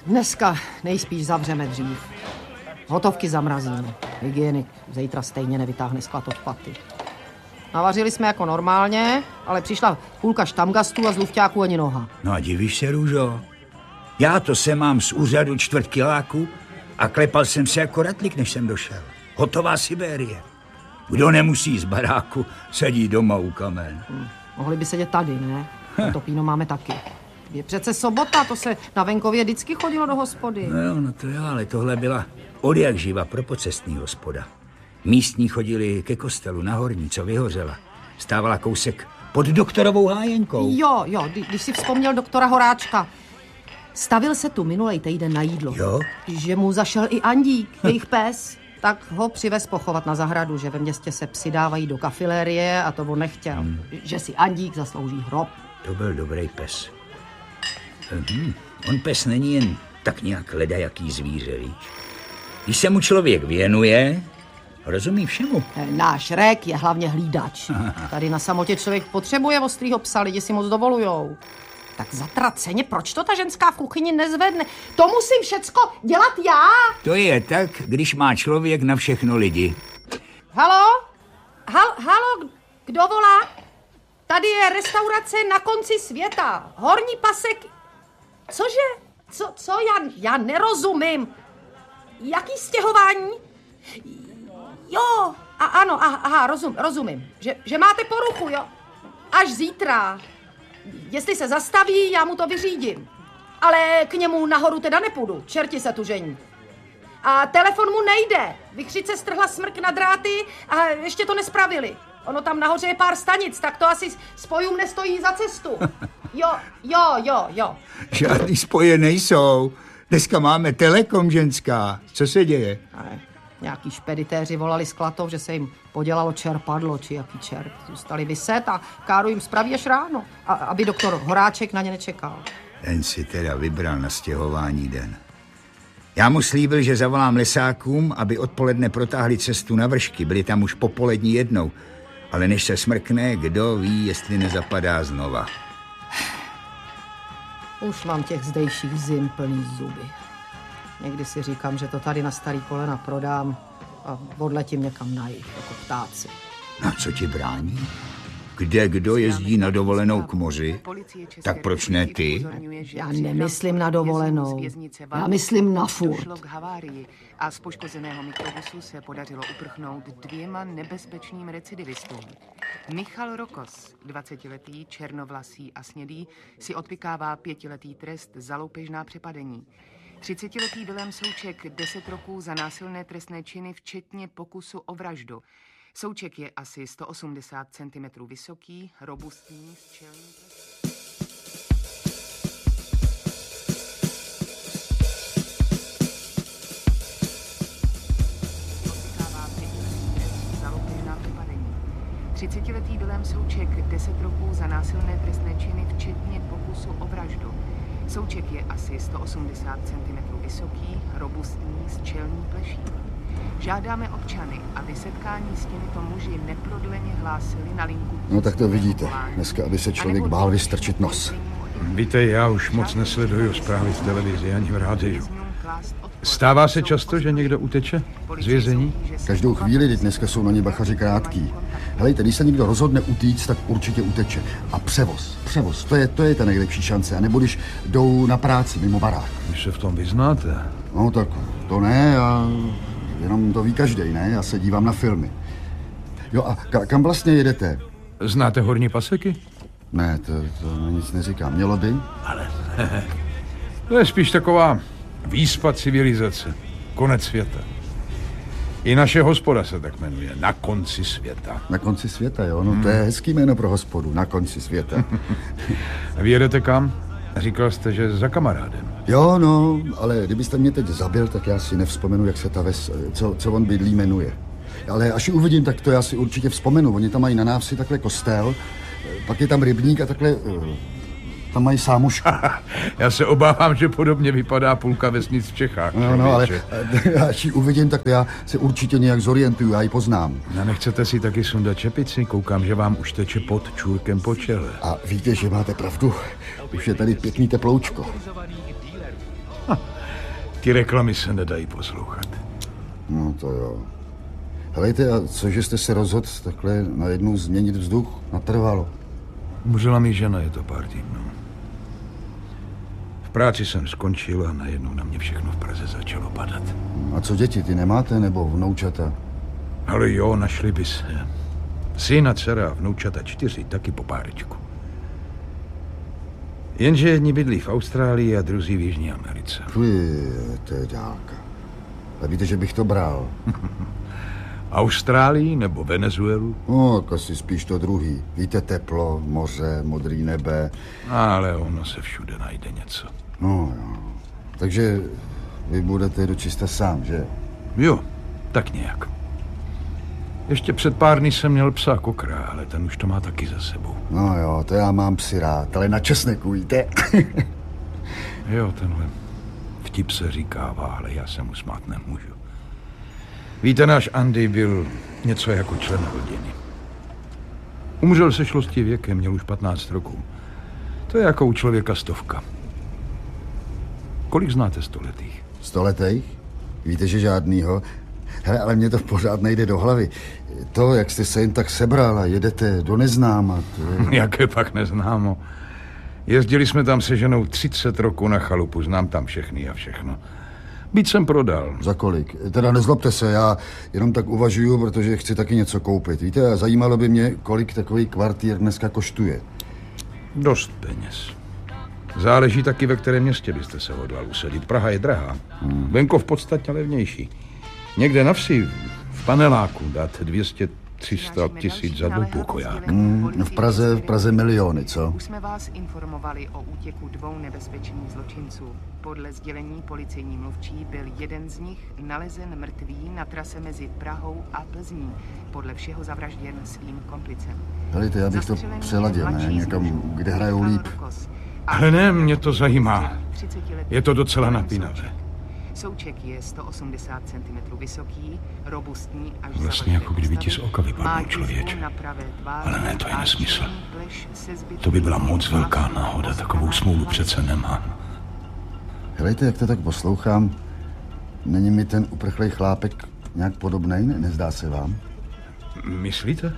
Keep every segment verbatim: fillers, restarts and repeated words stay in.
Dneska nejspíš zavřeme dřív. Hotovky zamrazíme. Hygienik zítra stejně nevytáhne sklad od paty. Navařili jsme jako normálně, ale přišla půlka štamgastů a z lufťáků ani noha. No a divíš se, Růžo? Já to se mám z úřadu čtvrt kiláku a klepal jsem se jako ratlik, než jsem došel. Hotová Sibérie. Kdo nemusí z baráku, sedí doma u kamen. Hmm. Mohli by sedět tady, ne? To píno máme taky. Je přece sobota, to se na venkově vždycky chodilo do hospody. No jo, no to jo, ale tohle byla odjak živa propocestní hospoda. Místní chodili ke kostelu na Horní, co vyhořela. Stávala kousek pod doktorovou hájenkou. Jo, jo, když si vzpomněl doktora Horáčka. Stavil se tu minulej týden na jídlo. Jo? Že mu zašel i Andík, jejich pes. Tak ho přivez pochovat na zahradu, že ve městě se psi dávají do kafilérie a to on nechtěl. Hmm. Že si Andík zaslouží hrob. To byl dobrý pes. Hmm. On pes není jen tak nějak ledajaký zvíře, víš. Když se mu člověk věnuje, rozumí všemu. Náš Rek je hlavně hlídač. Tady na samotě člověk potřebuje ostrýho psa, lidi si moc dovolujou. Tak zatraceně, proč to ta ženská v kuchyni nezvedne? To musím všecko dělat já. To je tak, když má člověk na všechno lidi. Halo? Hal, halo, kdo volá? Tady je restaurace na konci světa. Horní pasek. Cože? Co, co? Já, já nerozumím. Jaký stěhování? Jo, a ano, aha, aha rozum, rozumím. Že, že máte poruchu, jo? Až zítra. Jestli se zastaví, já mu to vyřídím. Ale k němu nahoru teda nepůjdu, čerti se tu žení. A telefon mu nejde. Vychřice strhla smrk na dráty a ještě to nespravili. Ono tam nahoře je pár stanic, tak to asi spojům nestojí za cestu. Jo, jo, jo, jo. Žádný spoje nejsou. Dneska máme Telekom, ženská. Co se děje? Ale nějaký špeditéři volali z Klatov, že se jim podělalo čerpadlo, či jaký čert. Zůstali vyset a Káru jim spraví až ráno, a, aby doktor Horáček na ně nečekal. Ten si teda vybral na stěhování den. Já mu slíbil, že zavolám lesákům, aby odpoledne protáhli cestu na Vršky. Byli tam už popolední jednou. Ale než se smrkne, kdo ví, jestli nezapadá znova. Už mám těch zdejších zim plný zuby. Někdy si říkám, že to tady na starý kolena prodám a odletím někam na jih, jako ptáci. A co ti brání? Kde kdo jezdí na dovolenou k moři, tak proč ne ty? Já nemyslím na dovolenou, já myslím na furt. A z poškozeného mikrobusu se podařilo uprchnout dvěma nebezpečným recidivistům. Michal Rokos, dvacetiletý, černovlasý a snědý, si odpykává pětiletý trest za loupežná přepadení. třicetiletý Vilém Souček deset roků za násilné trestné činy, včetně pokusu o vraždu. Souček je asi sto osmdesát centimetrů vysoký, robustní, s čelní... třicetiletý Vilém Souček deset roků za násilné trestné činy, včetně pokusu o vraždu. Souček je asi sto osmdesát centimetrů vysoký, robustní, s čelní pleší. Žádáme občany, aby setkání s těmito muži neprodleně hlásili na linku... No tak to vidíte. Dneska, aby se člověk bál vystrčit nos. Víte, já už moc nesleduju zprávy z televizi ani v rádiu. Stává se často, že někdo uteče z vězení? Každou chvíli, teď dneska jsou na ně bachaři krátký. Helejte, když se někdo rozhodne utíct, tak určitě uteče. A převoz, převoz, to je, to je ta nejlepší šance. A nebo když jdou na práci mimo barák. Vy se v tom vyznáte? No tak to ne, a jenom to ví každej, ne? Já se dívám na filmy. Jo, a ka- kam vlastně jedete? Znáte Horní Paseky? Ne, to, to nic neříkám. Mělo by? Ale to je spíš taková výspa civilizace. Konec světa. I naše hospoda se tak jmenuje. Na konci světa. Na konci světa, jo? No hmm. To je hezký jméno pro hospodu. Na konci světa. A vy jedete kam? Říkal jste, že za kamarádem. Jo, no, ale kdybyste mě teď zabil, tak já si nevzpomenu, jak se ta ves, co, co on bydlí, jmenuje. Ale až ji uvidím, tak to já si určitě vzpomenu. Oni tam mají na návsi takhle kostel, pak je tam rybník a takhle... Tam mají sámušku. Já se obávám, že podobně vypadá půlka vesnic v Čechách. No, no, ale až ji uvidím, tak já se určitě nějak zorientuju, já ji poznám. No, nechcete si taky sundat čepici? Koukám, že vám už teče pod čůrkem po čele. A víte, že máte pravdu. Už je tady pěkný teploučko. Ha, Ty reklamy se nedají poslouchat. No to jo. Helejte, a cože jste se rozhodl takhle najednou změnit vzduch? Natrvalo. Umřela mi žena, je to pár týdnů. V práci jsem skončil a najednou na mě všechno v Praze začalo padat. A co děti, ty nemáte, nebo vnoučata? Ale jo, našli by se. Syn a dcera, vnoučata čtyři, taky po párečku. Jenže jedni bydlí v Austrálii a druzí v Jižní Americe. Fuj, to je dálka. A víte, že bych to bral? Austrálii nebo Venezuelu? No, tak asi spíš to druhý. Víte, teplo, moře, modrý nebe. Ale ono se všude najde něco. No jo. Takže vy budete dočista sám, že? Jo, tak nějak. Ještě před pár dny jsem měl psa kokra, ale ten už to má taky za sebou. No jo, to já mám psi rád, ale na česneku, víte? Jo, tenhle vtip se říkává, ale já se mu smát nemůžu. Víte, náš Andy byl něco jako člen rodiny. Umřel se šlosti věkem, měl už patnáct roků. To je jako u člověka stovka. Kolik znáte stoletých? Stoletých? Víte, že žádnýho? Hele, ale mně to pořád nejde do hlavy. To, jak jste se jen tak sebral a jedete do neznáma, to je... Jaké pak neznámo. Jezdili jsme tam se ženou třicet roků na chalupu, znám tam všechny a všechno. Byt jsem prodal. Za kolik? Teda nezlobte se, já jenom tak uvažuju, protože chci taky něco koupit. Víte, zajímalo by mě, kolik takový kvartír dneska koštuje. Dost peněz. Záleží taky, ve kterém městě byste se hodlal usadit. Praha je drahá. Hmm. Venkov podstatně levnější. Někde na vsi, v paneláku, dáte dvě stě tři sta tisíc za dvoupůlkoják. Hmm, v Praze, v Praze miliony, co? Už jsme vás informovali o útěku dvou nebezpečných zločinců. Podle sdělení policejní mluvčí byl jeden z nich nalezen mrtvý na trase mezi Prahou a Plzní. Podle všeho zavražděn svým komplicem. Helejte, já bych to přeladil, ne? Někam, kde hrajou líp. Ale ne, mě to zajímá. Je to docela napínavé. Souček je sto osmdesát centimetrů vysoký, robustní až vlastně jako kdyby ti z oka vypadl člověč. Ale ne, to je nesmysl. To by byla moc velká náhoda, takovou smůlu přece nemám. Helejte, jak to tak poslouchám, není mi ten uprchlej chlápek nějak podobnej, ne? Nezdá se vám? Myslíte?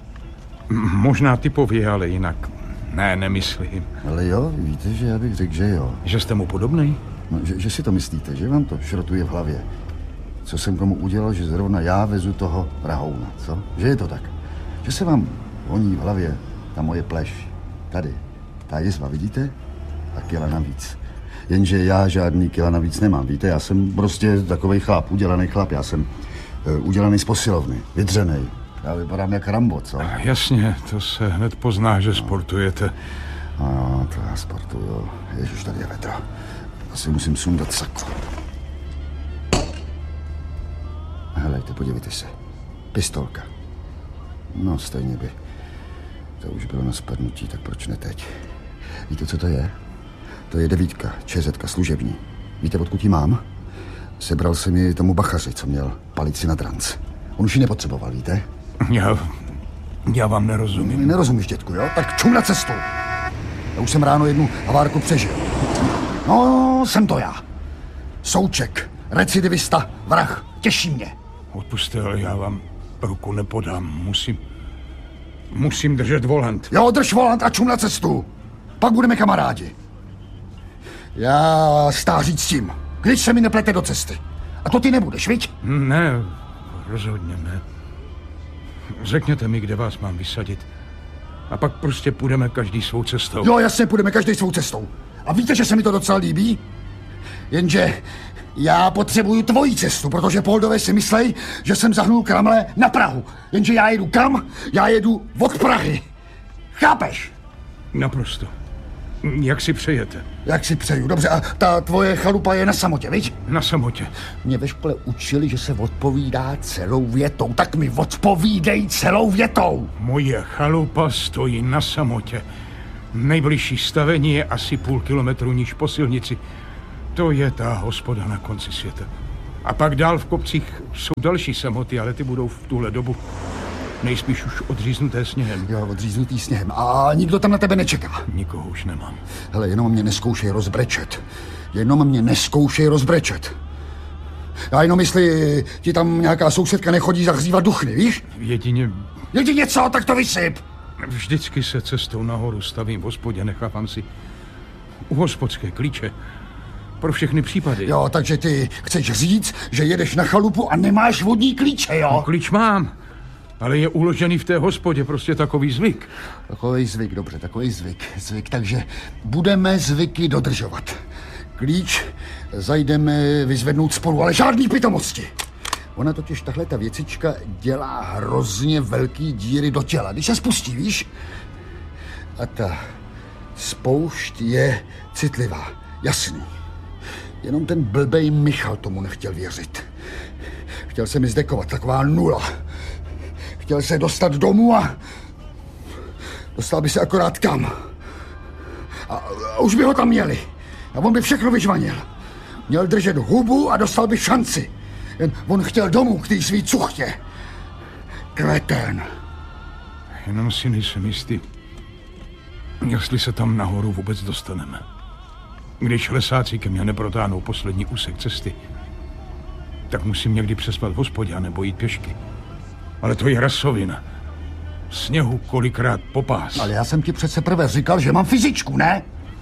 Možná typově, ale jinak ne, nemyslím. Ale jo, víte, že já bych řekl, že jo. Že jste mu podobnej? No, že, že si to myslíte, že vám to šrotuje v hlavě. Co jsem komu udělal, že zrovna já vezu toho rahouna, co? Že je to tak. Že se vám honí v hlavě ta moje pleš. Tady. Ta jizva, vidíte? A kila navíc. Jenže já žádný kila navíc nemám, víte? Já jsem prostě takovej chlap, udělaný chlap. Já jsem uh, udělaný z posilovny, vydřenej. Já vypadám jak Rambo, co? Jasně, to se hned pozná, že sportujete. No, to já sportuju. Ježiš, tady je vedro. Asi musím sundat sako. Helejte, podívejte se. Pistolka. No, stejně by. To už bylo na spadnutí, tak proč ne teď? Víte, co to je? To je devítka, čezetka, služební. Víte, odkud ji mám? Sebral jsem ji tomu bachaři, co měl palici na dranc. On už ji nepotřeboval, víte? Já... já vám nerozumím. Nerozumíš, dětku, jo? Tak čum na cestu. Já už jsem ráno jednu havárku přežil. No, jsem to já. Souček, recidivista, vrah. Těší mě. Odpuste, ale já vám ruku nepodám. Musím... Musím držet volant. Jo, drž volant a čum na cestu. Pak budeme kamarádi. Já stáří s tím, když se mi neplete do cesty. A to ty nebudeš, viď? Ne, rozhodně ne. Řekněte mi, kde vás mám vysadit. A pak prostě půjdeme každý svou cestou. Jo, jasně, půjdeme každý svou cestou. A víte, že se mi to docela líbí? Jenže já potřebuju tvoji cestu, protože Poldové si myslej, že jsem zahnul kramle na Prahu. Jenže já jedu kam? Já jedu od Prahy. Chápeš? Naprosto. Jak si přejete? Jak si přeju, dobře. A ta tvoje chalupa je na samotě, viď? Na samotě. Mě ve škole učili, že se odpovídá celou větou. Tak mi odpovídej celou větou. Moje chalupa stojí na samotě. Nejbližší stavení je asi půl kilometru níž po silnici. To je ta hospoda na konci světa. A pak dál v kopcích jsou další samoty, ale ty budou v tuhle dobu nejspíš už odříznuté sněhem. Jo, odříznutý sněhem. A nikdo tam na tebe nečeká. Nikoho už nemám. Hele, jenom mě neskoušej rozbrečet. Jenom mě neskoušej rozbrečet. Já jenom jestli ti tam nějaká sousedka nechodí zahřívat duchny, víš? Jedině... Jedině co, tak to vysyp. Vždycky se cestou nahoru stavím v hospodě, nechávám si u hospodské klíče. Pro všechny případy. Jo, takže ty chceš říct, že jedeš na chalupu a nemáš vodní klíče, jo? No, klíč mám, ale je uložený v té hospodě, prostě takový zvyk. Takový zvyk, dobře, takový zvyk. Zvyk, takže budeme zvyky dodržovat. Klíč zajdeme vyzvednout spolu, ale žádný pitomosti. Ona totiž tahle ta věcička dělá hrozně velký díry do těla, když se spustí, víš? A ta spoušť je citlivá, jasný. Jenom ten blbej Michal tomu nechtěl věřit. Chtěl se mi zdekovat, taková nula. Chtěl se dostat domů a dostal by se akorát kam. A, a už by ho tam měli. A on by všechno vyžvanil. Měl držet hubu a dostal by šanci. Jen on chtěl domů k té svý cuchtě. Kretén. Jenom si nejsem jistý, jestli se tam nahoru vůbec dostaneme. Když lesáci ke mně neprotáhnou poslední úsek cesty, tak musím někdy přespat v hospodě nebo jít pěšky. Ale to je rasovina. Sněhu kolikrát popás. Ale já jsem ti přece prvé říkal, že mám fyzičku, ne?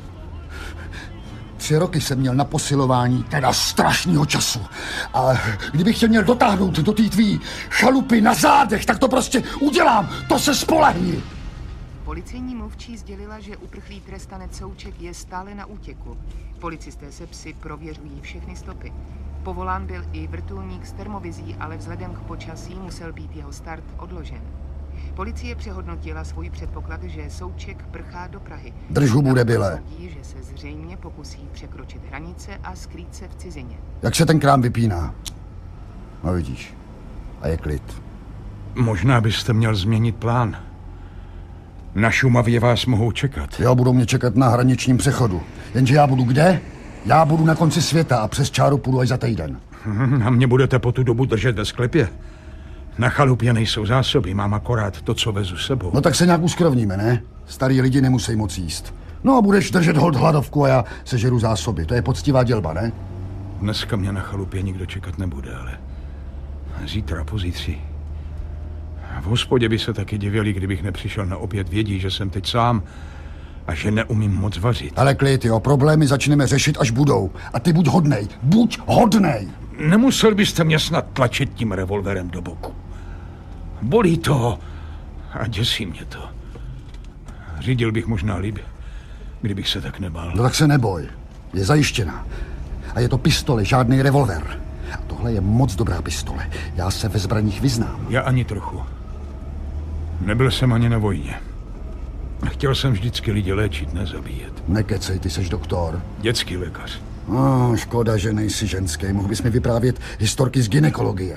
Tři roky jsem měl na posilování, teda strašného času. A kdybych tě měl dotáhnout do té tvý chalupy na zádech, tak to prostě udělám. To se spolehni. Policejní mluvčí sdělila, že uprchlý trestanec Souček je stále na útěku. Policisté se psy prověřují všechny stopy. Povolán byl i vrtulník s termovizí, ale vzhledem k počasí musel být jeho start odložen. Policie přehodnotila svůj předpoklad, že Souček prchá do Prahy. Drž hubu, debile. Že se zřejmě pokusí překročit hranice a skrýt se v cizině. Jak se ten krám vypíná? No vidíš. A je klid. Možná byste měl změnit plán. Na Šumavě vás mohou čekat. Jo, budou mě čekat na hraničním přechodu. Jenže já budu kde? Já budu na konci světa a přes čáru půjdu až za týden. A mě budete po tu dobu držet ve sklepě? Na chalupě nejsou zásoby, mám akorát to, co vezu sebou. No tak se nějak uskrovníme, ne? Starý lidi nemusí moc jíst. No a budeš držet hold hladovku a já sežeru zásoby. To je poctivá dělba, ne? Dneska mě na chalupě nikdo čekat nebude, ale zítra, pozítří. V hospodě by se taky divili, kdybych nepřišel na oběd, vědí, že jsem teď sám a že neumím moc vařit. Ale klid, jo, problémy začneme řešit, až budou. A ty buď hodnej, buď hodnej. Nemusel byste mě snad tlačit tím revolverem do boku. Bolí to a děsí mě to. Řídil bych možná líp, kdybych se tak nebál. No tak se neboj, je zajištěná. A je to pistole, žádný revolver. A tohle je moc dobrá pistole. Já se ve zbraních vyznám. Já ani trochu. Nebyl jsem ani na vojně. Chtěl jsem vždycky lidi léčit, nezabíjet. Nekecej, ty seš doktor. Dětský lékař. Oh, škoda, že nejsi ženský. Mohl bys mi vyprávět historky z gynekologie.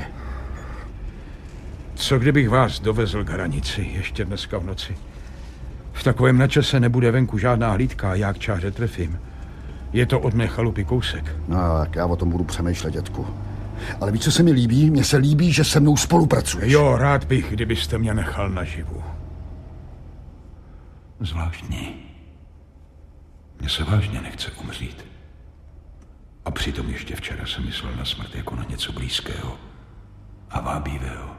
Co kdybych vás dovezl k hranici ještě dneska v noci? V takovém načase nebude venku žádná hlídka a já k čáře trefím. Je to od mé chalupy kousek. No, tak já o tom budu přemýšlet, dětku. Ale víš, co se mi líbí? Mně se líbí, že se mnou spolupracuješ. Jo, rád bych, kdybyste mě nechal naživu. Zvláštní. Mně se vážně nechce umřít. A přitom ještě včera jsem myslel na smrt jako na něco blízkého a vábivého.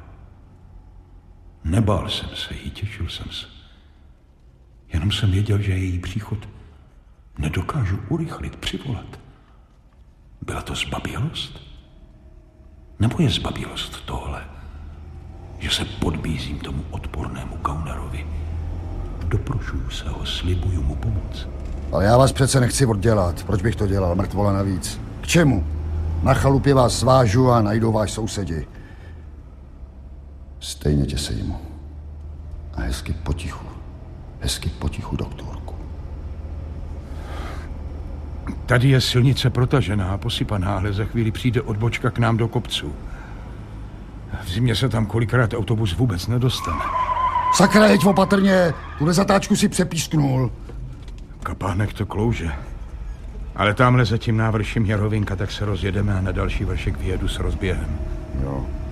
Nebál jsem se jí, těšil jsem se. Jenom jsem věděl, že její příchod nedokážu urychlit, přivolat. Byla to zbabělost? Nebo je zbabělost tohle, že se podbízím tomu odpornému gaunerovi? Doprošuju se ho, slibuju mu pomoc. Ale já vás přece nechci oddělat. Proč bych to dělal, mrtvola navíc? K čemu? Na chalupě vás svážu a najdou váš sousedi. Stejně tě sejmu. A hezky potichu. Hezky potichu, doktorku. Tady je silnice protažená a posypaná, ale za chvíli přijde odbočka k nám do kopců. V zimě se tam kolikrát autobus vůbec nedostane. Sakra, jeď opatrně, tuhle zatáčku si přepísknul. Kapánek to klouže. Ale tamhle za tím návrším je rovinka, tak se rozjedeme a na další vršek vyjedu s rozběhem. Jo.